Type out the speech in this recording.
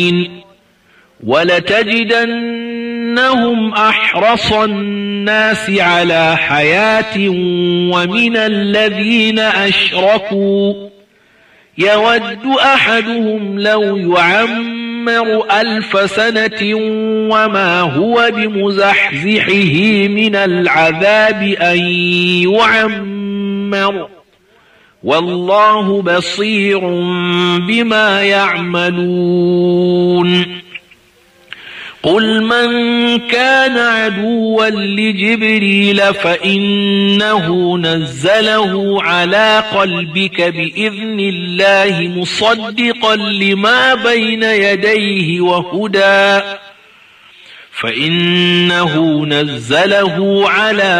ولتجدنهم أحرص الناس على حياة ومن الذين أشركوا يود أحدهم لو يعمر 1000 سنة وما هو بمزحزحه من العذاب أن يعمر والله بصير بما يعملون قل من كان عدوا لجبريل فإنه نزله على قلبك بإذن الله مصدقا لما بين يديه وهدى فإنه نزله على